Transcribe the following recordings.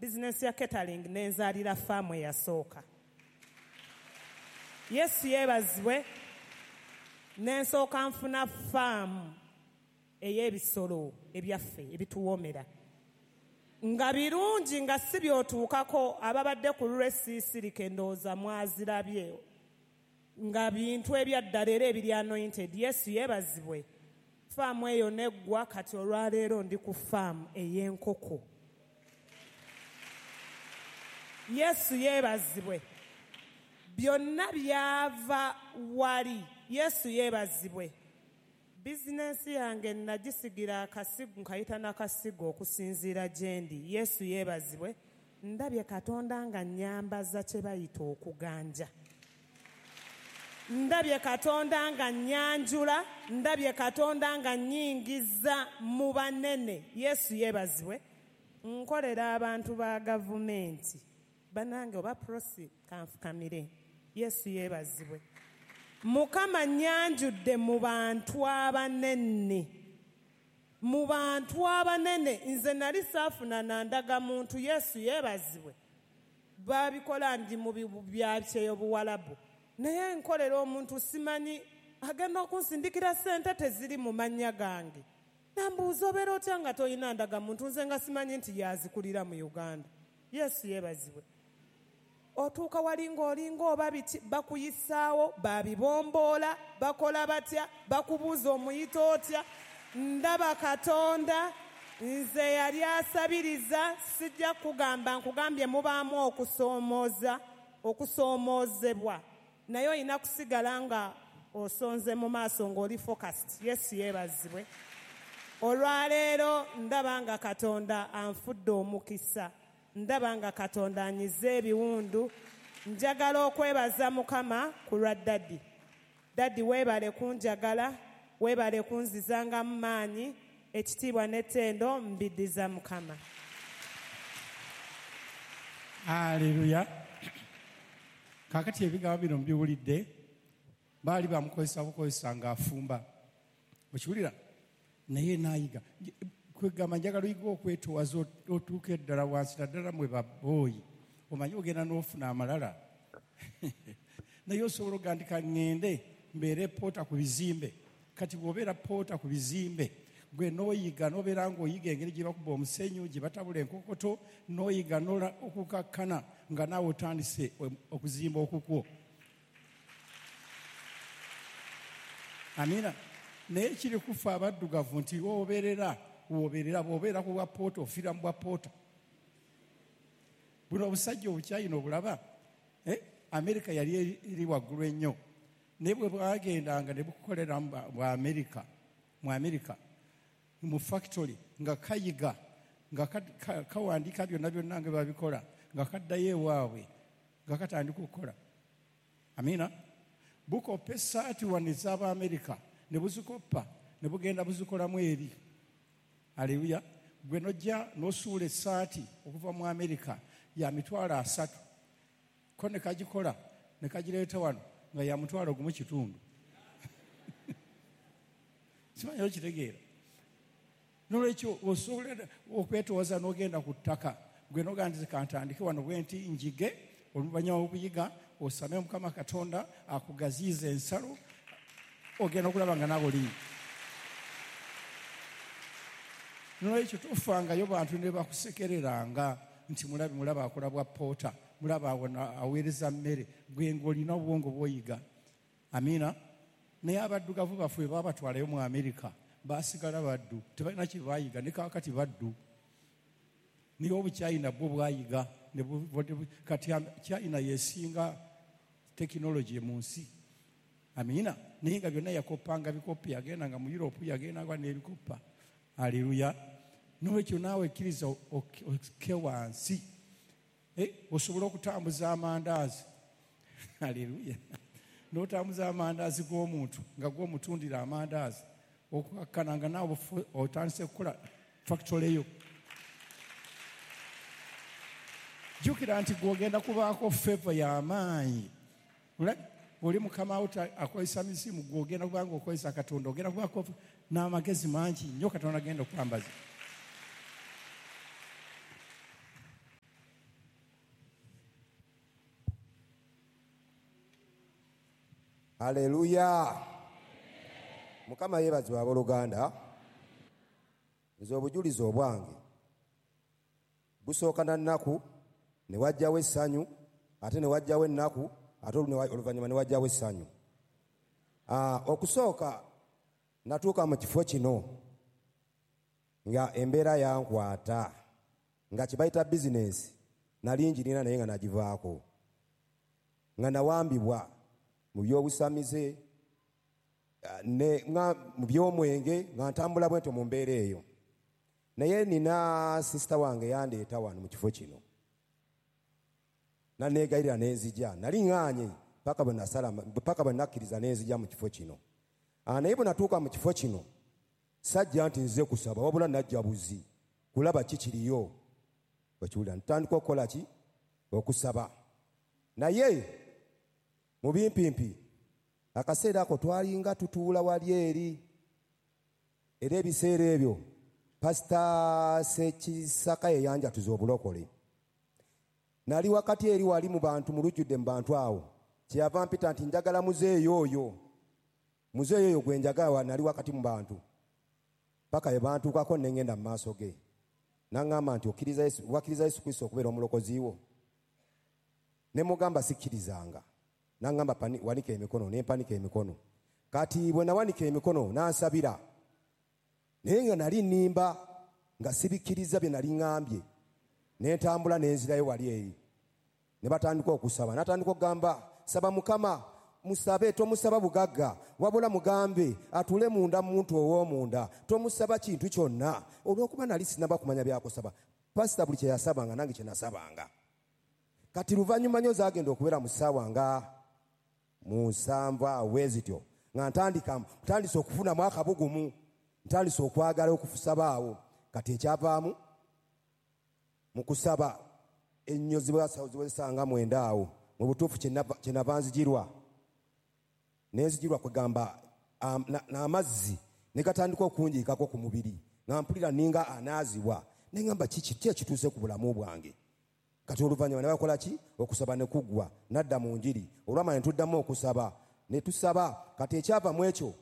bizinesi ya catering n'enzaalira faamu eyasooka. Yesu yeebazibwe, n'ensooka nfuna faamu ey'ebisolo ebyaffe ebituwoomera nga birungi nga si byotuukako. Ababadde ku lulwesiisirike ndowooza mwazirabye nga bintu ebyaddala era ebiri anointed. Yesu yeebazibwe, faamu eyo neggwa. Kati olwaleero ndi ku faamu ey'enkoko. Yesu yeebazibwe, byonna byava wali. Yesu yeebazibwe. Bizinensi yange nagisigira akasigo, nkayita n'akasigo okusinziira gye ndi. Yesu yeebazibwe, ndabye Katonda nga nnyambaza kye bayita okuganja. Ndabye Katonda nga nnyanjula, ndabye Katonda nga nnyingiza mu banene. Yesu yeebazibwe. Nkolera abantu ba gavumenti banange oba prosi kanfukamire. Yesu yeebazibwe. Mukama nnyanjudde mu bantu abanene. Mu bantu abanene nze nali saafuna nandaga muntu. Yesu yeebazibwe. Babikola ndi mu byakyeyo Buwalabu, naye nkolera omuntu simanyi agenda okunsindikira ssente teziri mu mannya gange. Nambuuza obeera otya nga toyina ndagamuntu, nze nga simanyi nti yazikulira mu Uganda. Yesu yeebazibwe. Otuuka wali ng'olinga oba bakuyisaawo, babibomboola, bakola batya, bakubuuza omuyita otya. Ndaba Katonda, nze yali asabiriza, sijja kugamba nkugambye mubaamu okusoomoozebwa, naye olina kusigala nga osonze mu maaso ng'oli focused. Yesu yeebazibwe. Olwaleero ndaba nga Katonda anfudde omukisa. Ndaba nga Katonda anyize ebiwundu. Njagala okwebaza Mukama ku lwa Daddy. Daddy, weebale kunjagala, weebale kunzizangamu maanyi. Ekitiibwa n'ettendo mbiddiza Mukama. Haleluya. Kakati ebigambo bino mbiwulidde, baali bamukozesa bukozesa ng'afumba. Okiwulira? Naye n'ayiga. Kwegamba njagala oyiga okwetoowaza otuuke ddala wansi, naddala mwe babooyi. Omanyi ogenda n'ofuna amalala. Naye osobola okugandika ŋŋende mbeere poota ku bizimbe. Kati bw'obeera poota ku bizimbe, gwe n'oyiga n'obeera ng'oyiga engeri gye bakuba omusenyu, gye batabula enkokoto, n'oyiga okukakkana nga naawe otandise okuzimba okukwo. Amina. Naye kiri kufa abaddugavu nti woobeerera bw'obeera ku bwa poota ofiira mu bwa poota. Buno obusajja obukyayina obulaba. Amerika yali eri waggulu ennyo, naye bwe bwagendanga ne bukolera mu Amerika mu factory nga kayiga nga kawandiika byonna nga babikola nga kaddayo ewaabwe nga katandika okukola. Amina. Bukopa essaati wano ez'Abamerika ne buzikoppa ne bugenda buzikolamu eri. Aleluya. Gwe nojja n'osuula essaati okuva mu Amerika ya $300 ko ne kagikola ne kagireeta wano nga ya $1.5. Simanyi okitegeera. Nolwekyo osobola okwetoowaza n'ogenda ku ttaka. Gwe nogandize kantandike wano bwe nti njige, oluvannyuma okuyiga osame Mukama Katonda akugaziize ensalo, ogenda okulaba nga naawe oli. Nolwekyo tofangayo bantu ne bakusekereranga nti mulaba akola bwa poota, mulaba aweereza mmere, gwe ng'olina obwongo bw'oyiga. Amiina. Naye abaddugavu baffe baba batwalayo mu Amerika baasigala baddu, tebalina kye baayiga, ne kaakati baddu. Naye obukyayina bwo bwayiga, kati China yesinga tekinologi mu nsi. Amiina. Naye nga byonna yakoppanga bikoppi, yagendanga mu Europe, yagendanga n'ebikoppa. Aleluya. Nolwekyo naawe ekkiriza okke wansi. Osobola okutambuza amandaazi. Aleluya. N'otambuza amandaazi g'omuntu nga gw'omutundira amandaazi, okukakkana nga naawe otandise kukola factory yo. Jjukira nti gw'ogenda kubaako favor y'amaanyi. Oli mukama akozesa misimu, gw'ogenda kubanga okozesa Katonda, ogenda kubaako n'amagezi mangi nnyo Katonda agenda okwambaza. Haleluya. Mukama yeebazibwe abooluganda. Nze obujulizi obwange busooka na nnaku ne wajjawo essanyu, ate ne wajjawo ennaku, ate oluvannyuma ne wajjawo essanyu. Okusooka natuuka mu kifo kino nga embeera yankwata, nga kibayita bizinesi nali njirina naye nga nagivaako, nga nawambibwa mu byobusamize mu by'omwenge, nga ntambula bwentyo mu mbeera eyo. Naye nina sisita wange yandeeta wano mu kifo kino, naneegayirira n'enzija. Nali ŋŋaanye paka bwe nakkiriza n'enzija mu kifo kino. Naye bwe natuuka mu kifo kino sajja nti nze kusaba, wabula najja buzi kulaba kikiriyo. Okiwulira, ntandika okukola ki? Okusaba. Naye mu bimpimpi akaseera ako twalinga tutuula wali eri. Era ebiseera ebyo Pasita Sekisaka yeyanjatuza obulokole. Nali wakati eri wali mu bantu, mulujjudde mu bantu awo. Kyeyava mpita nti njagala muzeeyo oyo. Muzeeyo oyo gwe njagala, nali wakati mu bantu. Paka ye bantuukako ne ngenda mu maaso ge. N'aŋŋamba nti wakkiriza Yesu Kristo okubeera omulokozi wo? Ne mugamba sikkirizanga. N'aŋŋamba wanika emikono, ne mpanika emikono. Kati bwe nawanika emikono n'ansabira. Naye nga nali nnimba nga sibikkiriza bye nali ŋŋambye. Ne ntambula ne nzirayo wali eri. Ne batandika okusaba. N'atandika okugamba, saba Mukama, musabe, tomusaba bugagga, wabula mugambe atule munda mu muntu ow'omunda, tomusaba kintu kyonna. Olw'okuba nali sinaba kumanya byakusaba, pasita buli kye yasabanga nange kye nasabanga. Kati luvannyuma nnyo zaagenda okubeera mu ssaawa nga 7 weezityo, nga ntandise okufunamu akabugumu, ntandise okwagala okusaba awo. Kati ekyavaamu mu kusaba ennyo zibwesanga 9 awo, mu butuufu kyenava nzijirwa. Nenzijirwa kwegamba n'amazzi ne gatandika okunjiikako ku mubiri, nga mpulira ninga anaazibwa. Ne ŋŋamba kiki ekituuse ku bulamu bwange? Kati oluvannyuma ne bakola ki? Okusaba ne kuggwa, nadda mu njiri. Olwamala ne tuddamu okusaba, ne tusaba. Kati ekyava mu ekyo,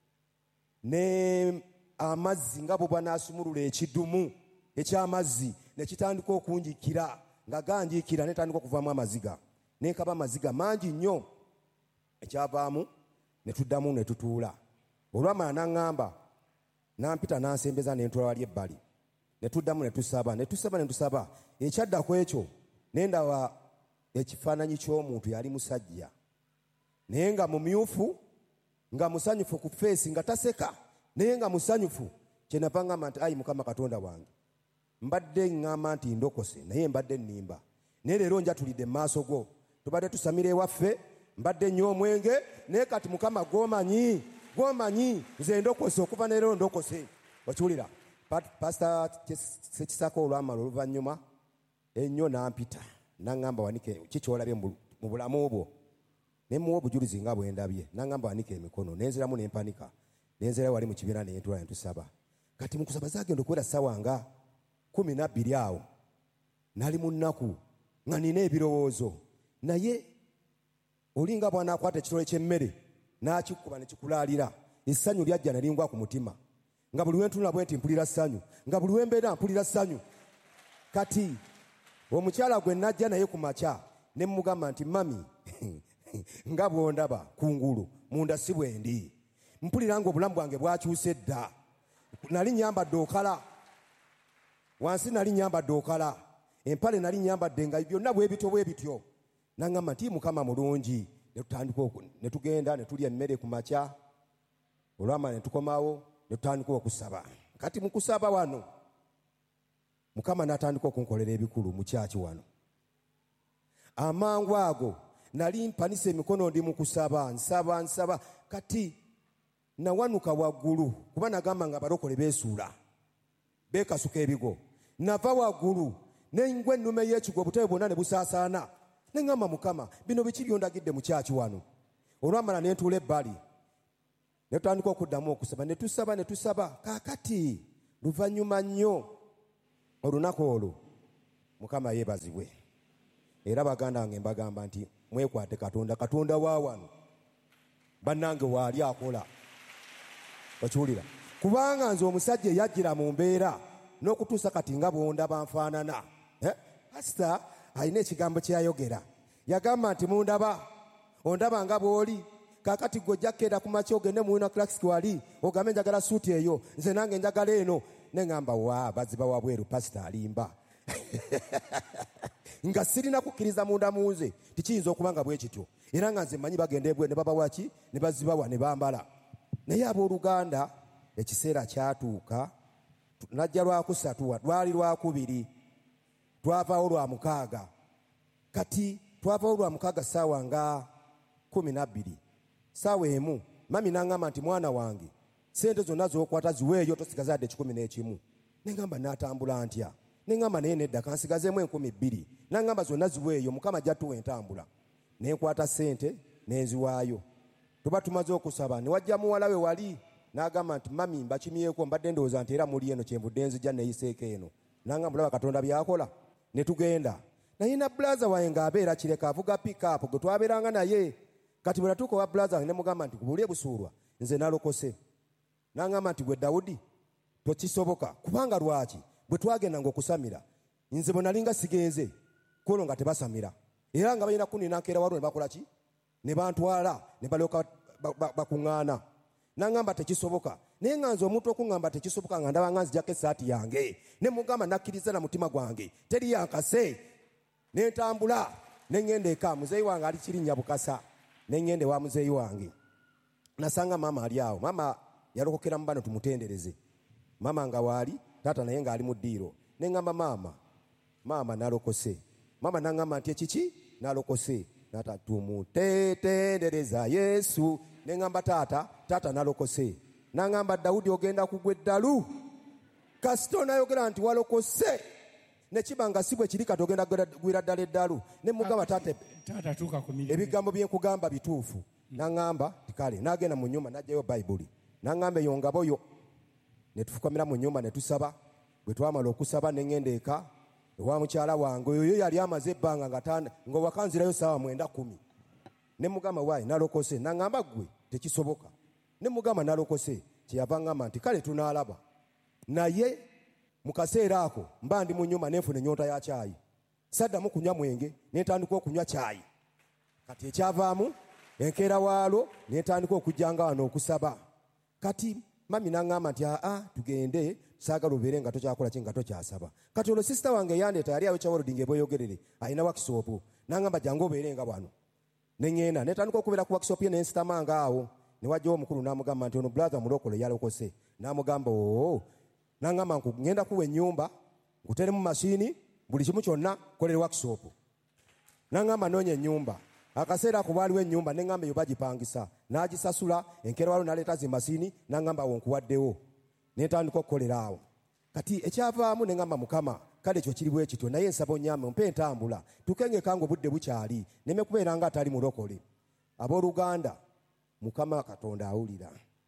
ne amazzi nga bwe banaasumulula ekidumu eky'amazzi ne kitandika okunjikira, nga ganjiikira ne tandika okuvaamu amaziga. Ne nkaba amaziga mangi nnyo. Ekyavaamu ne tuddamu ne tutuula. Olwamala n'aŋŋamba, n'ampita n'ansembeza ne ntuula wali ebbali. Ne tuddamu ne tusaba, ne tusaba. Ekyadda ku ekyo ne ndaba ekifaananyi ky'omuntu yali musajja, naye nga mumyufu, nga musanyufu ku feesi, nga taseka, naye nga musanyufu. Kyenava ŋŋamba nti ayi Mukama Katonda wange, mbadde ŋŋamba nti ndokose, naye mbadde nnimba. Naye leero njatulidde mu maaso go, tubadde tusamira ewaffe, mbadde nnyo omwenge, naye kati Mukama gw'omanyi nze ndokose, okuva leero ndokose. Okiwulira? Pasita Sekisaka olwamala oluvannyuma ennyo n'ampita n'aŋŋamba wanike kikyolabye mu bulamu bwo. Ne muwa obujulizi nga bwe ndabye. N'aŋŋamba wanike emikono, nenziramu ne mpanika. Nenzirayo wali mu kibiina ne ntuula ne tusaba. Kati mu kusaba zaagenda okubeera ssaawa nga 12 awo. Nali mu nnaku nga nina ebirowoozo. Naye olinga bw'anaakwata ekitole ky'emmere n'akikuba ne kikulaalira, essanyu lyajja ne lingwa ku mutima. Nga buli wentunula bwe nti mpulira ssanyu, nga buli wembeera mpulira ssanyu. Kati omukyala gwe najja naye ku makya ne mugamba nti mami nga bw'ondaba kungulu munda si bwendi, mpulira nga obulamu bwange bwakyuse dda. Nali nyambadde okala, wansi nali nyambadde okala, empale nali nyambadde nga byonna bwe bityo. N'aŋŋamba nti Mukama mulungi. Ne tugenda ne tulya emmere ku makya. Olwamala ne tukomawo ne tutandika okusaba. Kati mu kusaba wano Mukama n'atandika okunkolera ebikulu mu kyaki wano. Amangu ago nali mpanisa emikono ndi mu kusaba, nsaba. Kati nawanuka waggulu, kuba nagamba nga abalokole beesuula, beekasuka ebigo. Nava waggulu n'engwa ennume y'ekigo, obutebe bwonna ne busaasaana. Ne ŋŋamba Mukama, bino biki byondagidde mu kyaki wano? Olwamala ne ntuula ebbali. Ne tutandika okuddamu okusaba, ne tusaba. Kaakati luvannyuma nnyo olunaku olwo, Mukama yeebazibwe. Era baganda bange mbagamba nti mwekwate Katonda wa wano. bannange waali akola okiwulira kubanga nze omusajja eyajjira mu mbeera n'okutuusa kati nga bwondaba nfaanana pasita alina ekigambo kyeyayogera yagamba nti ondaba nga bw'oli kaakati gwe ojja kkeera ku makya ogende mu Winaclassic wali ogambe njagala suuti eyo nze nange njagala eno ne ŋŋamba wa baziba wabweru pasita alimba nga sirina kukkiriza munda mu nze tikiyinza okuba nga bwe kityo era nga nze mmanyi bagenda ebwe ne babawa ki ne bazibawa ne bambala naye abooluganda ekiseera kyatuuka najja lwakusatu lwali lwakubiri twavaawo lwa mukaaga kati twavaawo lwa mukaaga ssaawa nga 12 ssaawa emu mami n'aŋŋamba nti mwana wange sente zonna z'okwata ziweeyo tosigaza adde 11 neŋŋamba n'atambula ntya neŋŋamba naye nedda kansigazeemu 20,000 n'aŋŋamba zonna ziweeyo mukama ajja tuwa entambula nenkwata sente nenziwaayo tuba tumaze okusaba ne wajja muwala we wali n'agamba nti mami mbakimyeko mbadde ndowooza nti era muli eno kyenvudde nzija neeyiseeko eno n'aŋŋamba laba Katonda byakola ne tugenda naye na bulaza wange ng'abeera kireka avuga pikapu gwe twabeeranga naye kati bwe natuuka owa bulaza wange ne mugamba nti kubulye busuulwa nze nalokose n'aŋŋamba nti gwe Dawudi tokisoboka kubanga lwaki bwe twagendanga okusamira nze bwe nalinga sigenze kuolwo nga tebasamira era nga balina kunina nkeera waliwo ne bakola ki ne bantwala ne balyoka bakuŋŋaana n'aŋŋamba tekisoboka naye nga nze omuntu okuŋŋamba tekisoboka nga ndaba nga nzijako essaati yange ne mugamba nakkiriza na mutima gwange teri yankase ne ntambula ne ŋŋenda eka muzeeyi wange ali Kirinnya Bukasa ne ŋŋenda ewa muzeeyi wange nasanga maama ali awo maama yalokokera mu bano tumutendereze maama nga waali taata naye ng'ali mu ddiiro ne ŋŋamba maama nalokose maama n'aŋŋamba nti ekiki nalokose nata tumutendereza Yesu ne ŋŋamba taata nalokose n'aŋŋamba Dawudi ogenda kugwa eddalu kasita onayogera nti walokose ne kiba nga si bwe kiri kati ogenda gwira ddala eddalu ne mugamba taata ebigambo bye nkugamba bituufu n'aŋŋamba tikale n'agenda mu nnyumba n'aggyayo bayibuli n'aŋŋamba eyo ngaboyo ne tufukamira mu nnyumba ne tusaba bwe twamala okusaba ne ŋŋenda eka ewa mukyala wange oyo yali amaze ebbanga nga wakanzirayo ssaawa 9:10 ne mugamba waayi nalokose n'aŋŋamba ggwe tekisoboka ne mugamba nalokose kyeyava ŋŋamba nti kale tunaalaba naye mu kaseera ako mba ndi mu nnyumba nenfuna ennyonta ya caayi saddamu kunywa mwenge nentandika okunywa caayi kati ekyavaamu enkeera waalo nentandika okujjanga wano okusaba kati mami n'aŋŋamba nti tugende saagala obeere nga tokyakola ki nga tokyasaba kati olwo sisita wange yandeeta yali awo kyaworodinga ebweyogerere alina wakisoopu n'aŋŋamba jangu obeere nga bwano neŋŋenda netandika okubeera ku wakisoopu ye nensitamange awo ne wajjawo omukulu n'amugamba nti ono bulaza mulokole yalokose n'amugamba n'aŋŋamba ŋŋenda kuwa ennyumba nkuteremu masiini buli kimu kyonna kolere wakisoopu n'aŋŋamba noonya ennyumba akaseera ako bwaliwo ennyumba neŋŋamba eyo bagipangisa n'agisasula enkeera waliwo n'aleeta zi masiini n'aŋŋamba awo nkuwaddewo nentandika okukolera awo kati ekyavaamu neŋŋamba mukama kale ekyo kiri bwe kityo naye nsaba onnyambe mpe entambula tukengeka nga obudde bukyali neme kubeera nga atali mulokole abooluganda mukama Katonda awulira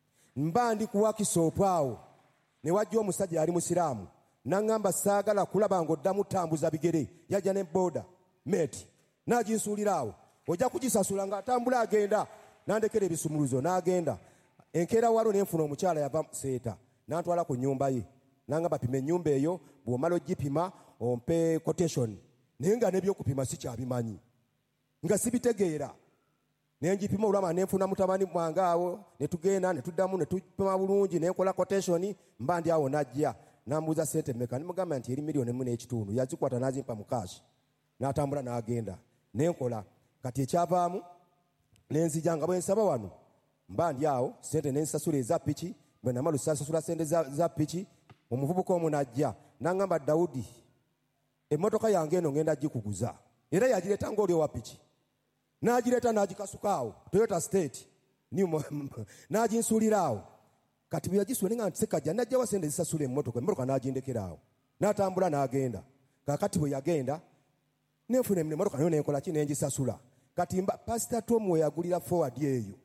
mba ndi ku wakisoopu awo ne wajja omusajja yali musiraamu n'aŋŋamba saagala kulaba ng'oddamu tambuza bigere yajja ne booda meti n'aginsuulira awo ojja kugisasula ng'atambula agenda n'andekera ebisumuluzo n'agenda enkeera waliwo nenfuna omukyala yava seeta n'antwala ku nnyumba ye n'aŋŋamba pima ennyumba eyo bw'omala ogipima ompe quotation naye nga n'ebyokupima sikyabimanyi nga sibitegeera nenjipima olwama nenfuna mutabani mwange awo ne tugenda ne tuddamu ne tupima bulungi nenkola quotation mba ndi awo najja n'ambuuza sente mmeka ne mugamba nti eri $1.5 yazikwata n'azimpa mu kaashi n'atambula n'agenda nenkola kati ekyavaamu nenzija nga bwe nsaba wano mba ndi awo sente nensasula eza piki bwe namala sasula sente za piki omuvubuka omu najja n'aŋŋamba Dawudi emmotoka yange eno ngenda gikuguza era yagireeta ng'oli owa piki n'agireeta n'agikasuka awo Toyota State n'aginsuulira awo kati bwe yagisuula nga ntisekajja najjawa sente zisasula emmotoka n'agindekera awo n'atambula n'agenda kaakati bwe yagenda nenfuna emmotoka nayo nenkola ki nengisasula kati pasita Tom we yagulira forward eyo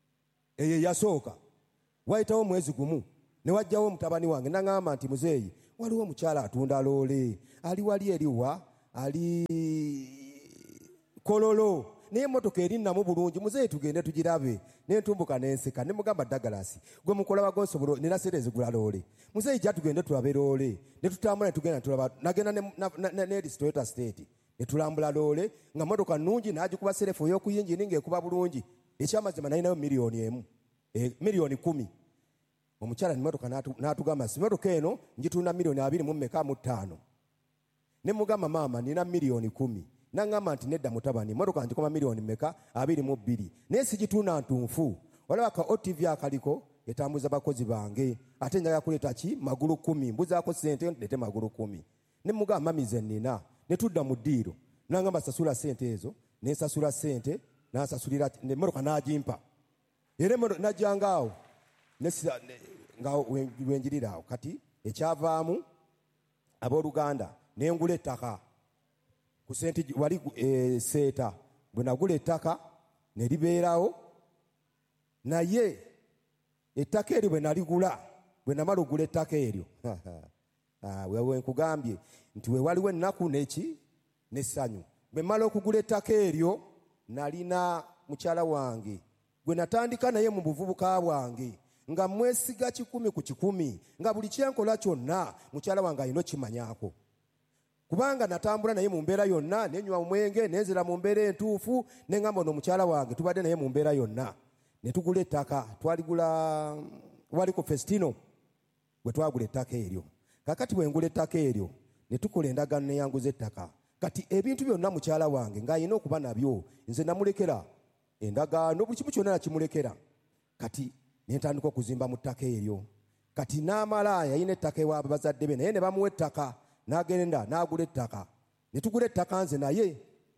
yasooka wayitawo omwezi gumu ne wajjawo mutabani wange n'aŋŋamba nti muzeeyi waliwo omukyala atunda loole ali wali eriwa ali Kololo naye emmotoka erinnamu bulungi, muzeeyi tugende tugirabe. Nentumbuka nenseka ne mugamba Douglas, gwe mukola wagonsobolo nina sente ezigula loole. Muzeeyi jja tugende tulabe loole. Ne tutambula ne tugenda tulaba, nagenda ne Toyota State. Ne tulambula loole nga mmotoka nnungi, n'agikuba serefu ey'okuyinjini ng'ekuba bulungi. Ekyamazima nalinayo $1,000,000, $10,000,000. Omukyala emmotoka n'atugamba emmotoka eno ngitunda $2,500,000. Ne mugamba maama nina $10,000,000. N'aŋŋamba nti nedda mutabani, emmotoka ngikoma $2,200,000. Naye sigitunda ntunfu. Olaba ka OTV akaliko etambuza bakozi bange. Ate njagala kuleeta ki? Magulu 10. Mbuzaako ssente ndete magulu 10. Ne mugamba mami ze nnina. Ne tudda mu ddiiro. N'aŋŋamba sasula ssente ezo. Ne nsasula ssente. N'ansasulira emmotoka n'agimpa. Era emmotoka najjanga awo. Nga wenjirira awo. Kati ekyavaamu abooluganda ne ngula ettaka. Ku sente wali seeta. Bwe nagula ettaka ne libeerawo. Naye ettaka eryo bwe naligula, bwe namala ogula ettaka eryo, wewe nkugambye nti we waliwo ennaku n'essanyu. Bwe mala okugula ettaka eryo, nalina mukyala wange gwe natandika naye mu buvubuka bwange, nga mwesiga 100 ku 100, nga buli kyenkola kyonna mukyala wange alina okimanyaako. Kubanga natambula naye mu mbeera yonna, nenywa omwenge, nenzira mu mbeera entuufu, ne ngamba ono mukyala wange tubadde naye mu mbeera yonna. Ne tugula ettaka, twaligula wali ku Festino bwe twagula ettaka eryo. Kakati bwe ngula ettaka eryo, ne tukola endagaano ne yanguza ettaka. Kati ebintu byonna mukyala wange ng'alina okuba nabyo, nze namulekera endagaano, buli kimu kyonna nakimulekera. Kati ne ntandika okuzimba mu ttaka eryo. Kati n'amala yalina ettaka ewaabwe bazadde be, naye ne bamuwa ettaka, n'agenda n'agula ettaka. Ne tugula ettaka nze naye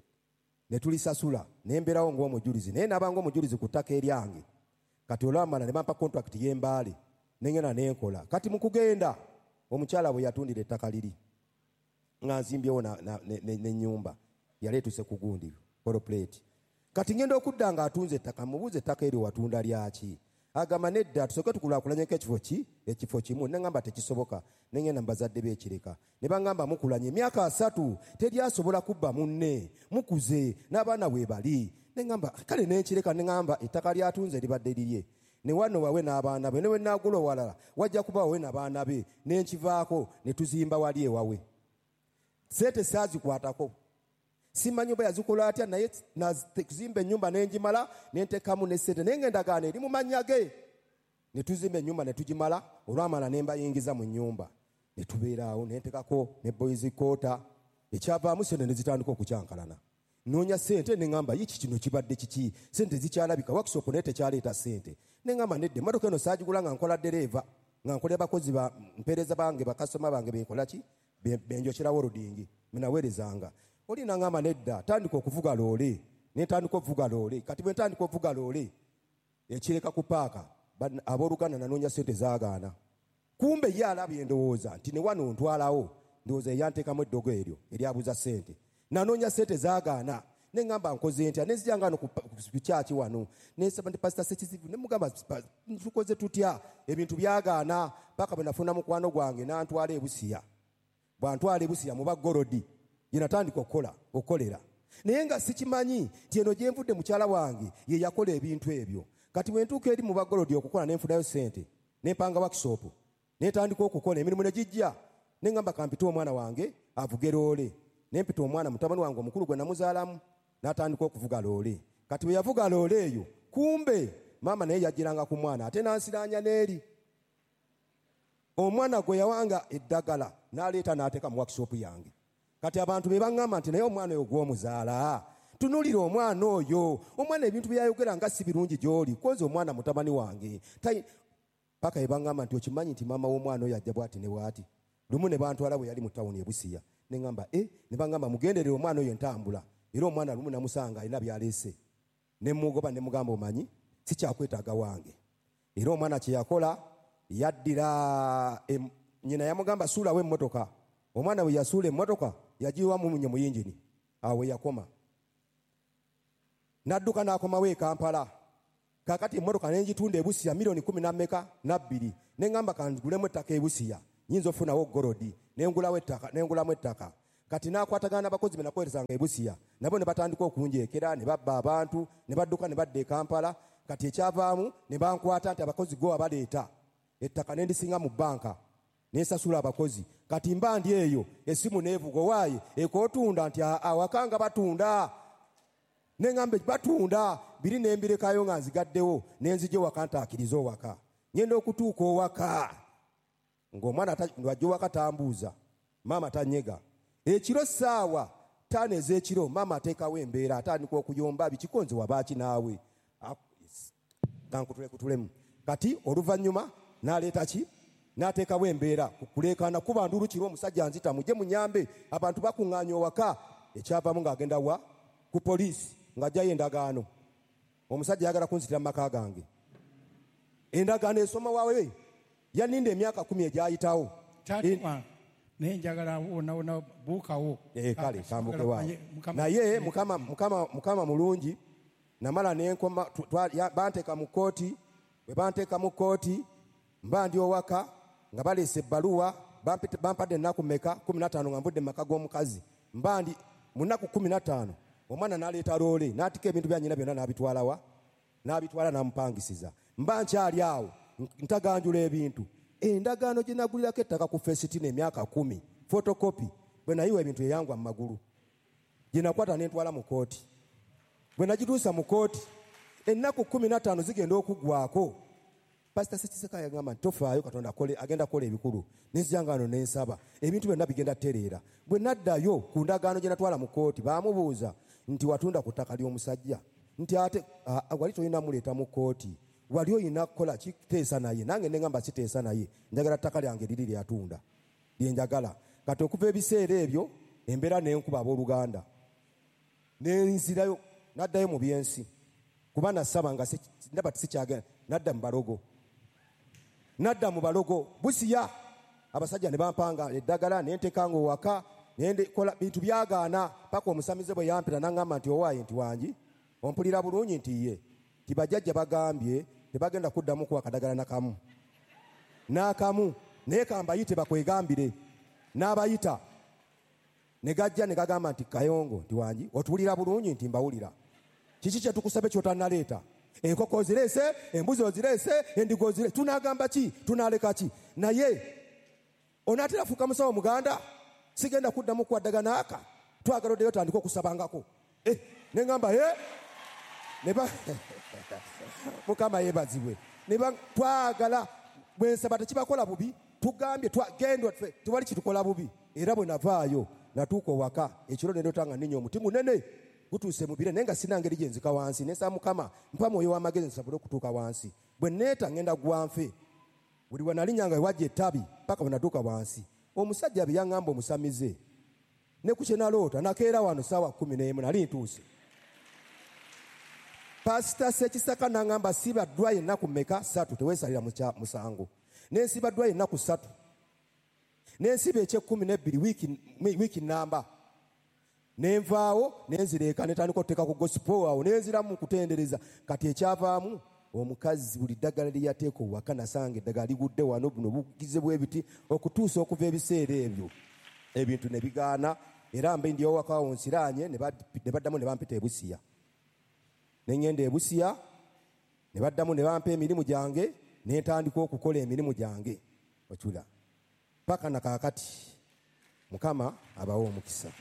ne tulisasula, ne mbeerawo ng'omujulizi, naye nabanga omujulizi ku ttaka eryange. Kati olwamala ne bampa contract y'embaale, ne ngenda ne nkola. Kati mu kugenda omukyala bwe yatundira ettaka liri, nga nzimbyewo n'ennyumba, yali etuuse ku gundi poloplate. Kati ngenda okudda ng'atunze ettaka, mubuuze ettaka eryo watunda lyaki? Agamba nedda tusooke tukulaakulanyeko ekifo kimu. Ne ngamba tekisoboka. Ne ngenda mu bazadde b'ekireka. Ne bangamba mukulanye emyaka 3 teryasobola kubba munne, mukuze n'abaana bwe bali. Ne ngamba kale n'ekireka, ne ngamba ettaka lyatunze libadde lirye. Ne wano wawe n'abaana be, ne we naagula owalala wajja kuba wawe n'abaana be. Ne nkivaako ne tuzimba wali ewawe. Sente saazikwatako. Simanyi oba yazikola atya, naye kuzimba ennyumba n'engimala ne ntekamu ne ssente, naye ng'endagaano eri mu mannya ge. Ne tuzimba ennyumba ne tugimala, olwamala ne mbayingiza mu nnyumba. Ne tubeeraawo ne ntekako ne boys koota. Ekyavaamu ssente ne zitandika okukyankalana. Noonya ssente ne ngamba yiki kino kibadde kiki? Ssente zikyalabika, workshop naye tekyaleeta ssente. Ne ngamba nedde emmotoka eno saagigula nga nkola ddereeva, nga nkolera bakozi mpeereza bange, bakasitoma bange benkola ki? Benjokerawo oludingi, menaweerezanga. Oli nangamba nedda, tandika okuvuga loole. Ne ntandika okuvuga loole. Kati bwe ntandika okuvuga loole, ekireka ku paaka, abooluganda nanoonya ssente zaagaana. Kumbe ye alabye endowooza nti ne wano ntwalawo, ndowooza eyanteekamu eddogo eryo eryabuuza ssente. Nanoonya ssente zaagaana. Ne ngamba nkoze ntya? Ne nzijanga wano ku kyaki wano. Ne nsaba ndi Pastor Sekizibu, ne mugamba tukoze tutya? Ebintu byagaana. Paka bwe nafuna mukwano gwange n'antwala e Busiya. Bw'antwala e Busiya mu Bagorodi, ye natandika okukolera. Naye nga sikimanyi nti eno gye nvudde mukyala wange ye yakola ebintu ebyo. Kati bwe ntuuka eri mu Bagorodi okukola ne nfunayo ssente, ne mpanga workshop, ne ntandika okukola emirimu ne gijja. Ne ngamba kampita omwana wange avuge loole. Ne mpita omwana mutabani wange omukulu gwe namuzaalamu, n'atandika okuvuga loole. Kati bwe yavuga loole eyo, kumbe maama naye yajjiranga ku mwana, ate n'ansiraanya n'eri. Omwana gwe yawanga eddagala n'aleeta n'ateeka mu workshop yange. Kati abantu be baŋŋamba nti naye omwana oyo gw'omuzaala, tunuulira omwana oyo, omwana ebintu byayogera nga si birungi gy'oli, koze omwana mutabani wange. Paka be baŋŋamba nti okimanyi nti maama w'omwana oyo ajja bw'ati ne bw'ati. Lumu ne bantwala bwe yali mu ttawuni e Busiya. Ne ngamba ne baŋŋamba mugenderere omwana oyo entambula. Era omwana lumu namusanga alina byaleese. Ne mugoba ne mugamba omanyi si kyakwetaaga wange. Era omwana kye yakola yaddira nnyina yamugamba suulawo emmotoka. Omwana bwe yasuula emmotoka yagiwamu munye mu yingini. Awo we yakoma. N'adduka n'akomawo e Kampala. Kaakati emmotoka ne ngitunda e Busiya $12,000. Ne ngamba kangulemu ettaka e Busiya. Nyinza ofunawo Gorodi. Ne ngulamu ettaka. kati nakwatagana n'abakozi be nakolerezanga e Busia nabo ne batandika okunjeekera ne babba abantu ne badduka ne badda e Kampala. Kati ekyavaamu ne bankwata nti abakozi go abaleeta ettaka ne ndisinga mu bbanka nensasula abakozi. Kati mba ndi eyo essimu neevuga owaaye ekootunda nti awakanga batunda neŋŋambe batunda biri ne mbirekayo nga nzigaddewo nenzija owaka ntaakiriza owaka ngenda okutuuka owaka ng'omwana wajja owaka tambuuza maama tanyega. Ekiro ssaawa 5 ez'ekiro maama ateekawo embeera atandika okuyomba bikikonze wabaaki naawe kankutulemu. Kati oluvannyuma n'aleeta ki n'ateekawo embeera kuleekaana kuba ndulu kiro omusajja nzita mujje munyambe abantu bakuŋŋaanya owaka. Ekyavaamu ng'agenda wa ku poliisi ng'ajjayo endagaano. Omusajja yagala kunzitira mu maka gange. Endagaano esoma wawe yaninda emyaka 10 egyayitawo. Naye njagala wona buukawo. Kale kambuke waawe. Naye mukama mulungi namala nenkoma banteeka mu kkooti. Bwe banteeka mu kkooti mba ndi owaka nga baleese ebbaluwa bampadde ennaku mmeka 15 nga mbudde mu maka g'omukazi. Mba ndi mu nnaku 15 omwana n'aleeta loole n'atika ebintu byanyina byonna n'abitwalawa n'abitwala n'amupangisiza. Mba nkyali awo ntaganjula ebintu. Endagaano gye nagulirako ettaka ku Festina emyaka 10 fotokopi bwe nayiwa ebintu eyangwa mu magulu gye nakwata n'entwala mu kkooti. Bwe nagituusa mu kkooti ennaku 15 zigenda okuggwako. Pastor Sekiseka yagamba tofaayo Katonda agenda kola ebikulu. Nenzijangano nensaba ebintu byonna bigenda tereera. Bwe naddayo ku ndagaano gye natwala mu kkooti baamubuuza nti watunda ku ttaka ly'omusajja nti ate wali tolina muleeta mu kkooti wali oyina kukola kiteesa naye. Nange nengamba kiteesa naye njagala ttaka lyange liri lyatunda lyenjagala. Kati okuva ebiseera ebyo embeera nenkuba abooluganda nenzirayo naddayo mu byensi kuba nasaba nga ndaba tisikyagenda. Nadda mu balogo Busia abasajja ne bampanga eddagala nenteekanga owaka nendekola bintu byagaana paka omusamize bwe yampita n'aŋŋamba nti owaaye nti wangi ompulira bulungi nti ye tibajjajja bagambye tebagenda kuddamu kuwa kadagala n'akamu naye kambayite bakwegambire. N'abayita ne gajja ne gagamba nti Kayongo nti wangi otuwulira bulungi nti mbawulira. Kiki kye tukusabe ky'otannaleeta? Enkoko ozireese, embuzi ozireese, endigo ozireese. Tunagamba ki? Tunaleka ki? Naye onaatera fuuka musawo muganda sigenda kuddamu kuwaddagana aka twagala oddeyo tandika okusabangako. Neŋŋamba Mukama yeebazibwe. Twagala bwe nsaba tekibakola bubi tugambye genda tewali kitukola bubi. Era bwe navaayo natuuka owaka ekiro nendotanga ninnya omuti munene gutuuse mu bire naye nga sina ngeri gye nzika wansi. Nensaba Mukama mpa mwoyo w'amagezi nsobole okutuuka wansi. Bwe neeta ngenda gwanfe buli we nalinyanga wajja ettabi paka bwe natuuka wansi. Omusajja bye yaŋŋamba omusamize ne ku kye naloota nakeera wano ssaawa 11 nali ntuuse. Pastor Sekisaka n'aŋŋamba sibaddwa yennaku mmeka 3 teweesalira musango. Nensibaddwa yennaku 3 nensiba eky'12 wiiki namba. Nenvaawo nenzireeka netandika okuteeka ku gospel awo nenziramu kutendereza. Kati ekyavaamu omukazi buli ddagala lye yateeka owaka nasanga eddagala ligudde wano buno bugize bwebiti okutuusa okuva ebiseera ebyo ebintu ne bigaana. Era mbe ndi owaka awo nsiraanye ne baddamu ne bampita e Busia. Ne ngenda e Busia ne baddamu ne bampa emirimu gyange ne ntandika okukola emirimu gyange. Okula paka na kaakati Mukama abawo omukisa.